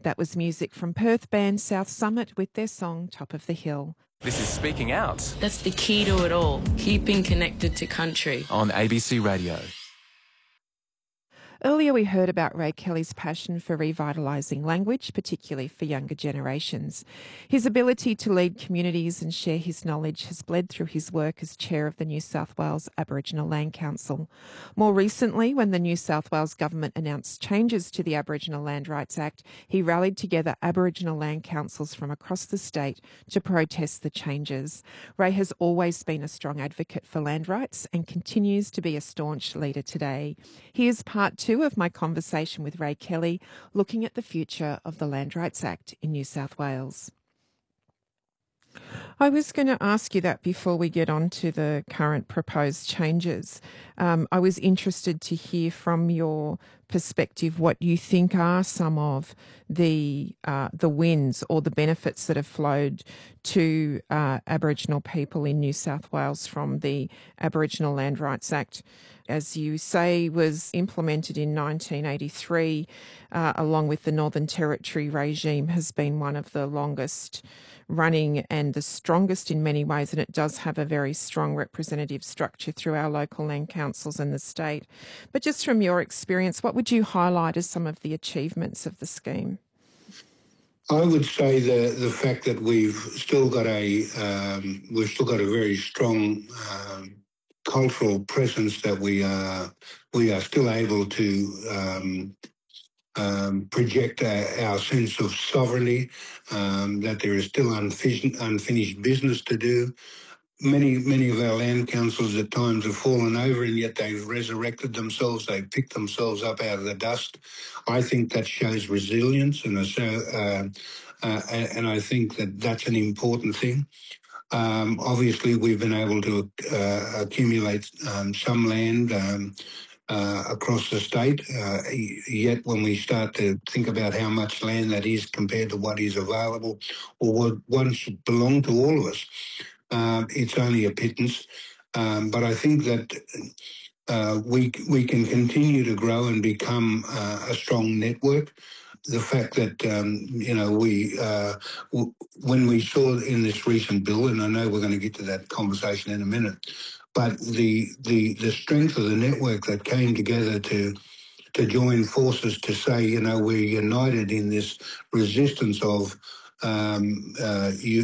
That was music from Perth band South Summit with their song Top of the Hill. This is Speaking Out. That's the key to it all, keeping connected to country. On ABC Radio. Earlier we heard about Ray Kelly's passion for revitalising language, particularly for younger generations. His ability to lead communities and share his knowledge has bled through his work as chair of the New South Wales Aboriginal Land Council. More recently, when the New South Wales government announced changes to the Aboriginal Land Rights Act, he rallied together Aboriginal land councils from across the state to protest the changes. Ray has always been a strong advocate for land rights and continues to be a staunch leader today. Here's part two of my conversation with Ray Kelly, looking at the future of the Land Rights Act in New South Wales. I was going to ask you that before we get on to the current proposed changes. I was interested to hear from your perspective what you think are some of the wins or the benefits that have flowed to Aboriginal people in New South Wales from the Aboriginal Land Rights Act. As you say, was implemented in 1983, along with the Northern Territory regime, has been one of the longest running and the strongest in many ways, and it does have a very strong representative structure through our local land councils and the state. But just from your experience, what would you highlight as some of the achievements of the scheme? I would say the fact that we've still got a very strong cultural presence, that we are still able to project our sense of sovereignty, that there is still unfinished business to do. Many of our land councils at times have fallen over, and yet they've resurrected themselves. They've picked themselves up out of the dust. I think that shows resilience, and I think that that's an important thing. Obviously, we've been able to accumulate some land across the state, yet when we start to think about how much land that is compared to what is available or what once belonged to all of us, it's only a pittance. But I think that we can continue to grow and become a strong network. The fact that, when we saw in this recent bill, and I know we're going to get to that conversation in a minute, but the strength of the network that came together to join forces to say, we're united in this resistance of